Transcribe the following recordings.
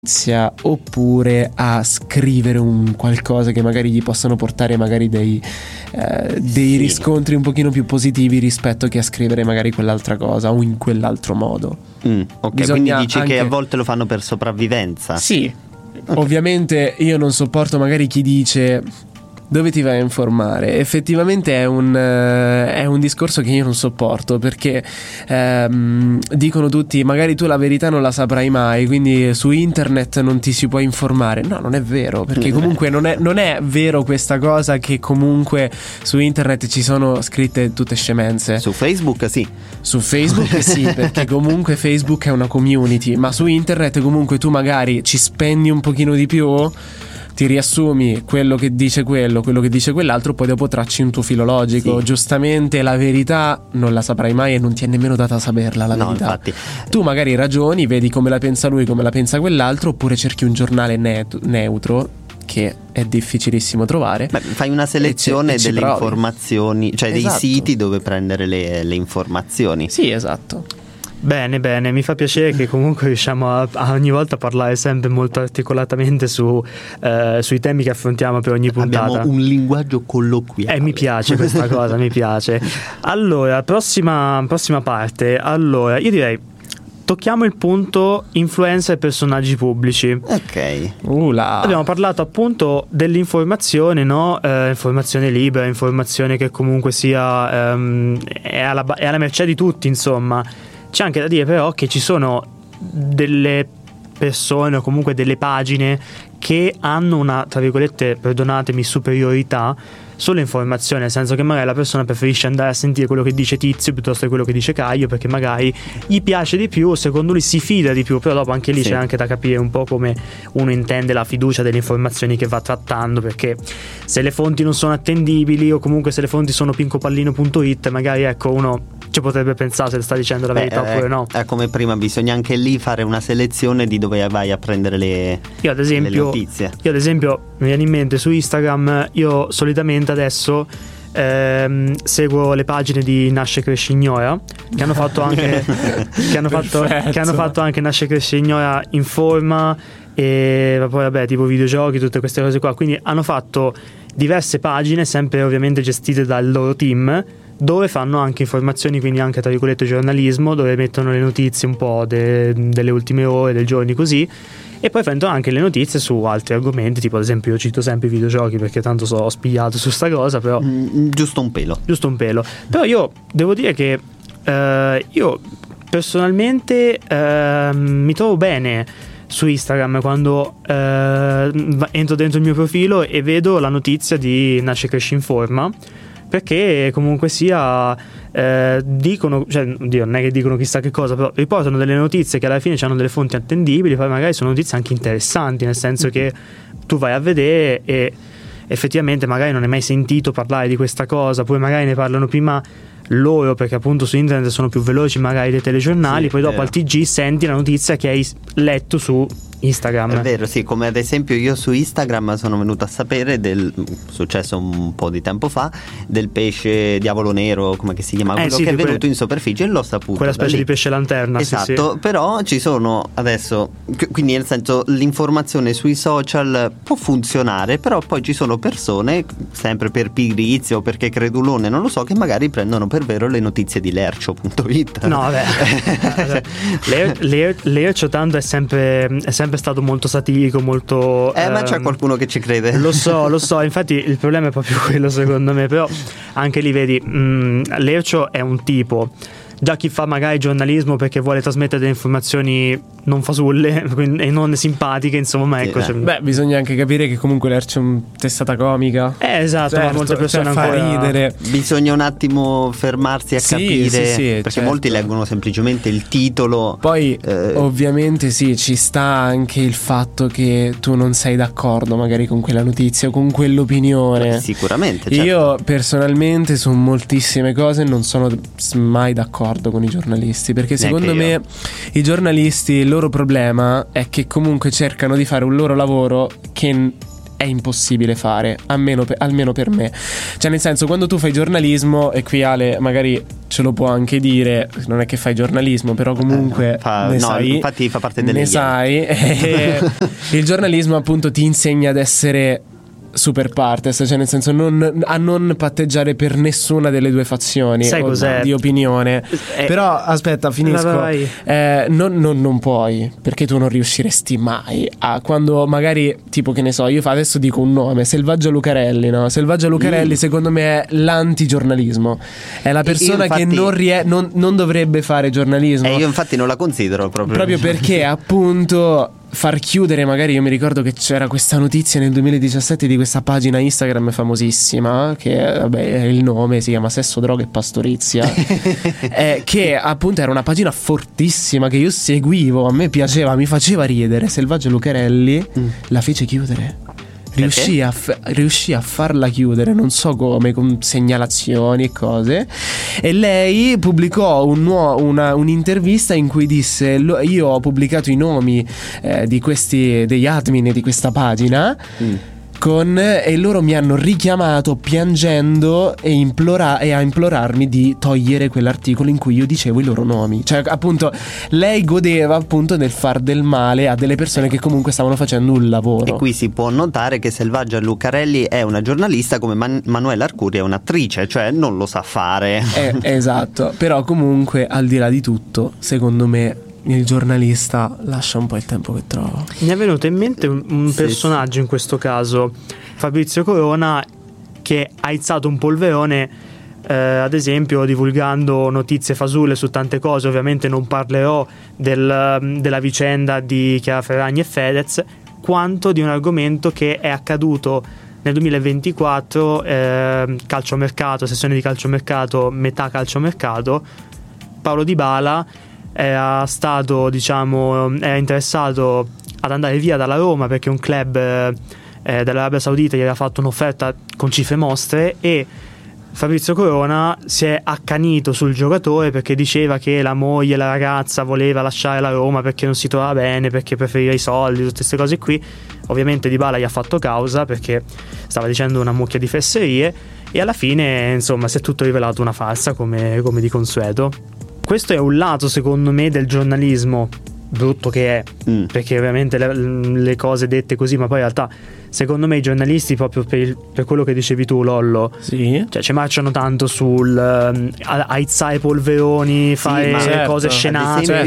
oppure a scrivere un qualcosa che magari gli possano portare magari dei riscontri un pochino più positivi rispetto che a scrivere magari quell'altra cosa o in quell'altro modo. Ok, quindi dici che a volte lo fanno per sopravvivenza. Sì, okay. Ovviamente io non sopporto magari chi dice dove ti vai a informare. Effettivamente è un discorso che io non sopporto, perché dicono tutti magari tu la verità non la saprai mai, quindi su internet non ti si può informare. No, non è vero, perché comunque non è vero questa cosa, che comunque su internet ci sono scritte tutte scemenze. Su Facebook sì. Su Facebook sì, perché comunque Facebook è una community, ma su internet comunque tu magari ci spendi un pochino di più, ti riassumi quello che dice quello che dice quell'altro, poi dopo tracci un tuo filo logico. Sì. Giustamente la verità non la saprai mai e non ti è nemmeno data a saperla, la verità. Infatti. Tu magari ragioni, vedi come la pensa lui, come la pensa quell'altro, oppure cerchi un giornale neutro, che è difficilissimo trovare. Beh, fai una selezione delle informazioni, cioè esatto, dei siti dove prendere le informazioni. Sì, esatto. Bene, mi fa piacere che comunque riusciamo a ogni volta parlare sempre molto articolatamente sui temi che affrontiamo per ogni puntata. Abbiamo un linguaggio colloquiale. Mi piace questa cosa, mi piace. Allora, prossima parte. Allora, io direi tocchiamo il punto influencer e personaggi pubblici. Ok. Abbiamo parlato appunto dell'informazione, no? Informazione libera, informazione che comunque sia è alla mercé di tutti, insomma. C'è anche da dire però che ci sono delle persone o comunque delle pagine che hanno una, tra virgolette, perdonatemi, superiorità sull'informazione, nel senso che magari la persona preferisce andare a sentire quello che dice Tizio piuttosto che quello che dice Caio, perché magari gli piace di più, secondo lui si fida di più. Però dopo anche lì c'è anche da capire un po' come uno intende la fiducia delle informazioni che va trattando, perché se le fonti non sono attendibili o comunque se le fonti sono pincopallino.it, magari ecco uno ci potrebbe pensare se le sta dicendo la verità oppure no. È come prima, bisogna anche lì fare una selezione di dove vai a prendere le notizie. Io ad esempio mi viene in mente su Instagram, io solitamente adesso seguo le pagine di Nasce Cresce Ignora, che hanno fatto anche che hanno fatto anche Nasce Cresce Ignora Informa, e poi vabbè tipo videogiochi, tutte queste cose qua. Quindi hanno fatto diverse pagine, sempre ovviamente gestite dal loro team, dove fanno anche informazioni, quindi anche tra virgolette giornalismo, dove mettono le notizie un po' delle ultime ore, dei giorni così, e poi fanno anche le notizie su altri argomenti, tipo ad esempio io cito sempre i videogiochi perché tanto ho spigliato su sta cosa, però giusto un pelo. Però io devo dire che io personalmente mi trovo bene su Instagram quando entro dentro il mio profilo e vedo la notizia di Nasce Cresce Informa, perché comunque sia dicono, cioè oddio, non è che dicono chissà che cosa, però riportano delle notizie che alla fine hanno delle fonti attendibili, poi magari sono notizie anche interessanti, nel senso che tu vai a vedere e effettivamente magari non hai mai sentito parlare di questa cosa, poi magari ne parlano prima loro perché appunto su internet sono più veloci magari dei telegiornali, poi dopo al TG senti la notizia che hai letto su Instagram. È vero, sì, come ad esempio io su Instagram sono venuto a sapere successo un po' di tempo fa, del pesce diavolo nero, come che si chiama, quello che è venuto in superficie, e l'ho saputo. Quella specie di pesce lanterna. Esatto, sì. Però ci sono adesso, quindi nel senso l'informazione sui social può funzionare, però poi ci sono persone, sempre per pigrizia o perché credulone, non lo so, che magari prendono per vero le notizie di lercio.it. No, vabbè. Lercio tanto è sempre stato molto satirico, molto ma c'è qualcuno che ci crede. Lo so, infatti il problema è proprio quello secondo me. Però anche lì vedi, Lercio è un tipo, già chi fa magari giornalismo perché vuole trasmettere delle informazioni non fasulle e non simpatiche, insomma, ma ecco. Bisogna anche capire che comunque Lercio è un testata comica. Esatto, certo, ma molte persone fa ancora ridere. Bisogna un attimo fermarsi a capire, perché certo. Molti leggono semplicemente il titolo. Poi ovviamente sì, ci sta anche il fatto che tu non sei d'accordo magari con quella notizia o con quell'opinione. Sicuramente, certo. Io personalmente su moltissime cose non sono mai d'accordo con i giornalisti, perché secondo me i giornalisti, il loro problema è che comunque cercano di fare un loro lavoro che è impossibile fare, almeno per me. Cioè, nel senso, quando tu fai giornalismo, e qui Ale magari ce lo può anche dire, non è che fai giornalismo, però comunque sai, infatti fa parte delle sai. Il giornalismo appunto ti insegna ad essere super partes, cioè nel senso a non patteggiare per nessuna delle due fazioni. Sai cos'è? Di opinione. Però aspetta, finisco. Vai. Non puoi, perché tu non riusciresti mai a, quando magari, tipo, che ne so, io adesso dico un nome, Selvaggia Lucarelli, no? Selvaggia Lucarelli secondo me è l'antigiornalismo, è la persona infatti, che non dovrebbe fare giornalismo. Io infatti non la considero proprio perché appunto far chiudere, magari io mi ricordo che c'era questa notizia nel 2017 di questa pagina Instagram famosissima, che vabbè, il nome si chiama Sesso, Droga e Pastorizia, che appunto era una pagina fortissima che io seguivo, a me piaceva, mi faceva ridere. Selvaggia Lucarelli la fece chiudere. Riuscì a farla chiudere, non so come, con segnalazioni e cose. E lei pubblicò un'intervista in cui disse: io ho pubblicato i nomi degli admin di questa pagina, e loro mi hanno richiamato piangendo e a implorarmi di togliere quell'articolo in cui io dicevo i loro nomi. Cioè, appunto, lei godeva appunto nel far del male a delle persone che comunque stavano facendo un lavoro. E qui si può notare che Selvaggia Lucarelli è una giornalista come Manuela Arcuri è un'attrice, cioè non lo sa fare. Esatto. Però comunque, al di là di tutto, secondo me il giornalista lascia un po' il tempo che trova. Mi è venuto in mente un personaggio, in questo caso Fabrizio Corona, che ha alzato un polverone, ad esempio divulgando notizie fasulle su tante cose. Ovviamente non parlerò della vicenda di Chiara Ferragni e Fedez, quanto di un argomento che è accaduto nel 2024, calciomercato, sessione di calciomercato, metà calciomercato. Paulo Dybala era interessato ad andare via dalla Roma perché un club dell'Arabia Saudita gli aveva fatto un'offerta con cifre mostre, e Fabrizio Corona si è accanito sul giocatore perché diceva che la moglie, la ragazza, voleva lasciare la Roma perché non si trovava bene, perché preferiva i soldi, tutte queste cose qui. Ovviamente Dybala gli ha fatto causa perché stava dicendo una mucchia di fesserie, e alla fine insomma si è tutto rivelato una farsa, come di consueto. Questo è un lato, secondo me, del giornalismo brutto che è, perché ovviamente le cose dette così, ma poi in realtà secondo me i giornalisti, proprio per quello che dicevi tu, Lollo, sì, cioè ci marciano tanto sul aizzare polveroni, fare cose scenate.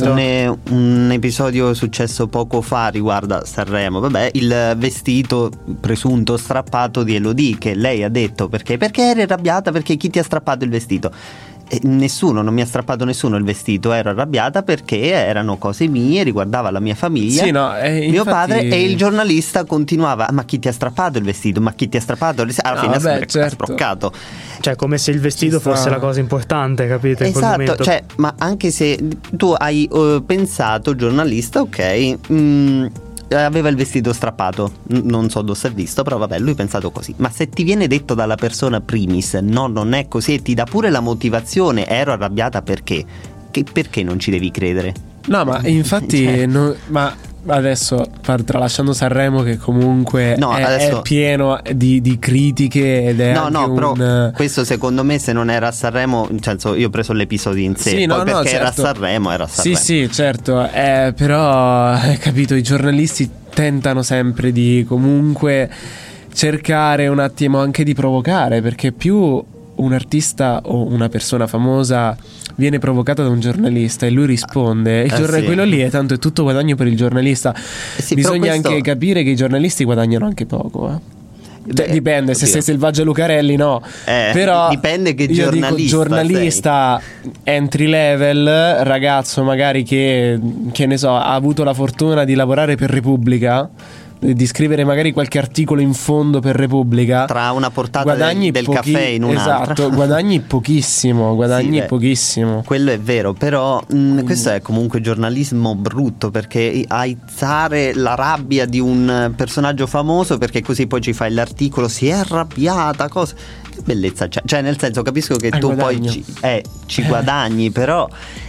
Un episodio successo poco fa riguarda Sanremo, vabbè, il vestito presunto strappato di Elodie, che lei ha detto perché eri arrabbiata, perché chi ti ha strappato il vestito? Nessuno, non mi ha strappato nessuno il vestito, ero arrabbiata perché erano cose mie, riguardava la mia famiglia, mio padre, e il giornalista continuava: ma chi ti ha strappato il vestito? Ma chi ti ha strappato il vestito? Alla fine ha sproccato. Cioè, come se il vestito fosse la cosa importante, capite? In quel momento. Cioè, ma anche se tu hai pensato, giornalista, ok, aveva il vestito strappato, non so dove si è visto, però vabbè, lui ha pensato così. Ma se ti viene detto dalla persona primis no, non è così, e ti dà pure la motivazione, ero arrabbiata perché non ci devi credere? No, ma infatti ma adesso, tralasciando Sanremo, che comunque è pieno di critiche, ed è però questo secondo me, se non era a Sanremo, cioè, io ho preso l'episodio in sé, perché era a Sanremo. Sì, certo, però capito, i giornalisti tentano sempre di comunque cercare un attimo anche di provocare, perché più un artista o una persona famosa viene provocata da un giornalista e lui risponde, quello lì è tutto guadagno per il giornalista. Bisogna anche capire che i giornalisti guadagnano anche poco, dipende, se sei Selvaggia Lucarelli però dipende che giornalista entry level, ragazzo magari che ne so, ha avuto la fortuna di lavorare per Repubblica, di scrivere magari qualche articolo in fondo per Repubblica, tra una portata del caffè in un'altra. Esatto, guadagni pochissimo, pochissimo. Quello è vero, però questo è comunque giornalismo brutto, perché aizzare la rabbia di un personaggio famoso perché così poi ci fai l'articolo, si è arrabbiata, cosa, che bellezza c'è. Cioè, nel senso, capisco che tu guadagno. Poi ci guadagni, però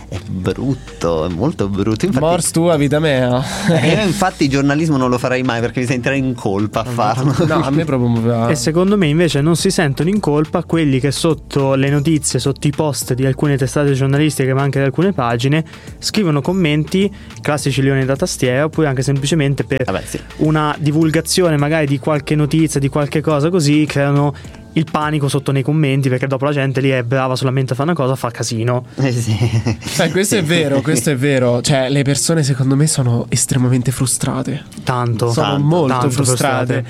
è brutto, è molto brutto. Infatti, Mors tua, vita mea. io infatti il giornalismo non lo farei mai perché mi sentirei in colpa a farlo. No, a me proprio. E secondo me invece non si sentono in colpa quelli che sotto le notizie, sotto i post di alcune testate giornalistiche ma anche di alcune pagine scrivono commenti, classici leoni da tastiera, oppure anche semplicemente per una divulgazione magari di qualche notizia, di qualche cosa così, creano il panico sotto nei commenti, perché dopo la gente lì è brava solamente a fare una cosa, fa casino. Questo è vero, questo è vero. Cioè, le persone secondo me sono estremamente frustrate. Sono molto frustrate.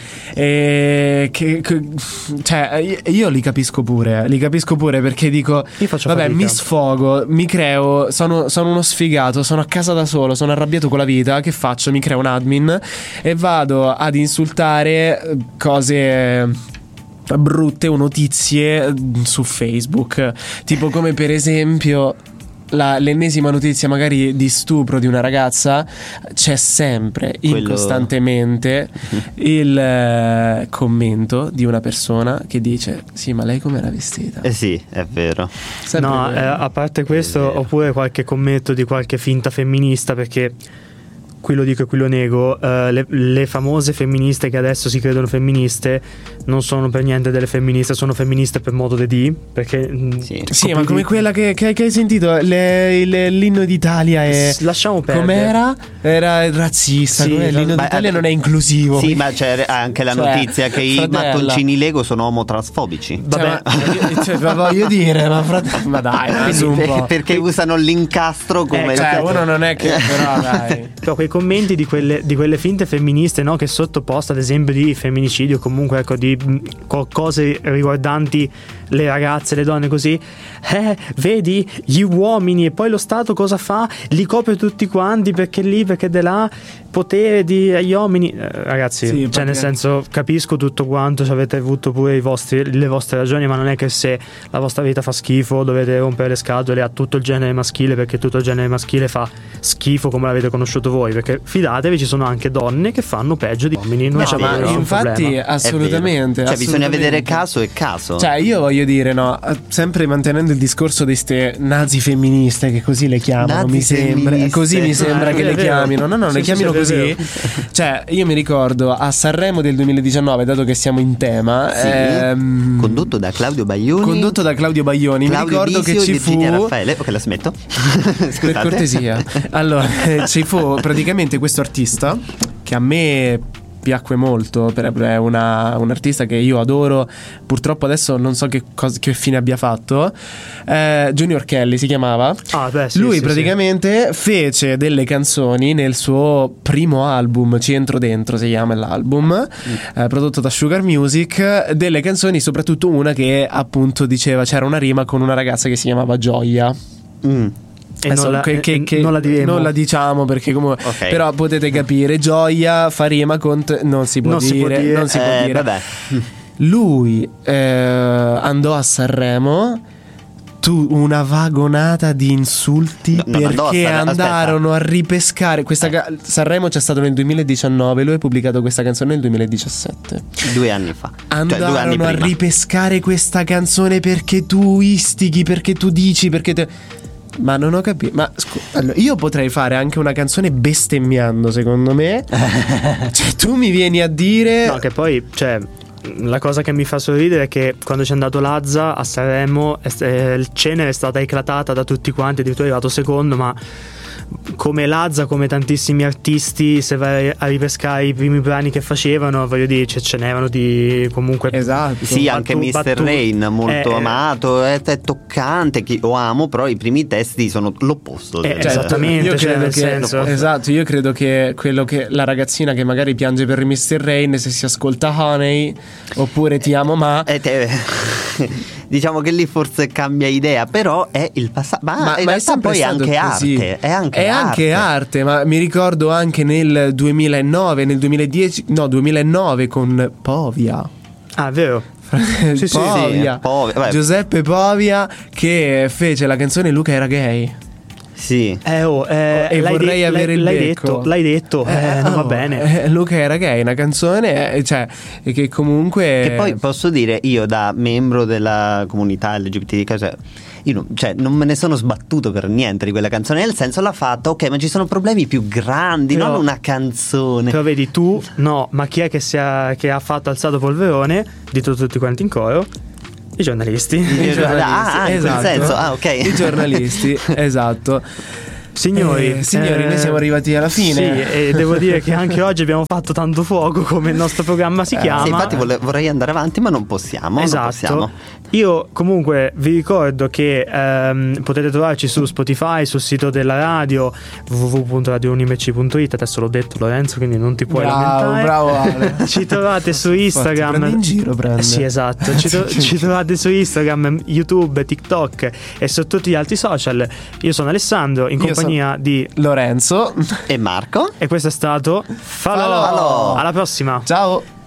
Cioè, io li capisco pure perché dico, vabbè, mi sfogo, mi creo, sono uno sfigato, sono a casa da solo, sono arrabbiato con la vita, che faccio? Mi creo un admin e vado ad insultare cose brutte o notizie su Facebook, tipo come per esempio l'ennesima notizia magari di stupro di una ragazza, c'è sempre incostantemente il commento di una persona che dice sì, ma lei com'era vestita? Sì, è vero. A parte questo, oppure qualche commento di qualche finta femminista, perché qui lo dico e qui lo nego, le famose femministe che adesso si credono femministe non sono per niente delle femministe, sono femministe per modo di perché sì, ma come quella che hai sentito l'inno d'Italia è, lasciamo perdere, com'era? Era razzista, l'inno d'Italia non è inclusivo. Sì, ma c'è anche la notizia che i mattoncini Lego sono omotransfobici. Voglio dire, ma dai, su un po'. Perché usano l'incastro come uno non è che però dai. Però quei commenti di quelle finte femministe, no, che sotto post ad esempio di femminicidio, comunque ecco di cose riguardanti le ragazze, le donne, così, vedi gli uomini, e poi lo Stato cosa fa? Li copre tutti quanti perché lì, perché de là, potere agli uomini, ragazzi, nel senso, capisco tutto quanto, avete avuto pure le vostre ragioni, ma non è che se la vostra vita fa schifo dovete rompere le scatole a tutto il genere maschile, perché tutto il genere maschile fa schifo come l'avete conosciuto voi, perché fidatevi, ci sono anche donne che fanno peggio di uomini. Ma infatti assolutamente, bisogna vedere caso e caso. Cioè, io voglio dire, no, sempre mantenendo il discorso di ste nazi femministe, che così le chiamano, mi sembra che le chiamino. No, le chiamino così. Cioè, io mi ricordo a Sanremo del 2019, dato che siamo in tema, condotto da Claudio Baglioni. Mi ricordo che ci fu Raffaele, ok, la smetto. Per cortesia. Allora, ci fu praticamente questo artista che a me piacque molto, è un artista che io adoro, purtroppo adesso non so che fine abbia fatto. Junior Kelly si chiamava. Lui praticamente fece delle canzoni nel suo primo album, Ci entro dentro si chiama l'album, prodotto da Sugar Music, delle canzoni, soprattutto una che appunto diceva, c'era una rima con una ragazza che si chiamava Gioia. E non la diciamo perché comunque però potete capire, Gioia fa rima con non si può dire. Vabbè. Lui andò a Sanremo, una vagonata di insulti perché andarono a ripescare Sanremo c'è stato nel 2019, lui ha pubblicato questa canzone nel 2017, 2 anni fa. Andarono a ripescare questa canzone perché tu istighi, perché tu dici, ma non ho capito. Ma allora, io potrei fare anche una canzone bestemmiando, secondo me. Cioè, tu mi vieni a dire. No, che poi, la cosa che mi fa sorridere è che quando c'è andato Lazza a Sanremo, il cenere è stata eclatata da tutti quanti, addirittura è arrivato secondo, ma come Lazza, come tantissimi artisti, se vai a ripescare i primi brani che facevano, voglio dire, ce n'erano di comunque. Esatto. Sì, anche Mr. Rain, molto amato, è toccante, che lo amo, però i primi testi sono l'opposto. Esattamente, io credo che quello che la ragazzina che magari piange per Mr. Rain, se si ascolta Honey oppure Ti amo ma diciamo che lì forse cambia idea, però è il passato. Ma in realtà poi è anche arte. È anche arte, ma mi ricordo anche nel 2009, nel 2010, no, 2009 con Povia. Ah, vero? Povia. Giuseppe Povia, che fece la canzone Luca era gay. Sì. E vorrei avere il becco. L'hai detto, non va bene. Luca era gay, una canzone, che comunque. Che poi posso dire, io da membro della comunità LGBT, io non me ne sono sbattuto per niente di quella canzone, nel senso l'ha fatta, ok, ma ci sono problemi più grandi, però, non una canzone. Però vedi tu, no, ma chi è che ha fatto alzato polverone? Dito tutti quanti in coro. I giornalisti. In quel senso, ok. I giornalisti, esatto. Signori, noi siamo arrivati alla fine. Sì, e devo dire che anche oggi abbiamo fatto tanto fuoco, come il nostro programma si chiama. Sì, infatti vorrei andare avanti, ma non possiamo. Esatto. Non possiamo. Io comunque vi ricordo che potete trovarci su Spotify, sul sito della radio www.radiounimc.it. Adesso l'ho detto, Lorenzo, quindi non ti puoi lamentare. Bravo Ale. Ci trovate su Instagram. Prendi in giro, prende. Sì, esatto. Ci trovate su Instagram, YouTube, TikTok e su tutti gli altri social. Io sono Alessandro, in compagnia di Lorenzo e Marco. E questo è stato Falò. Alla prossima. Ciao.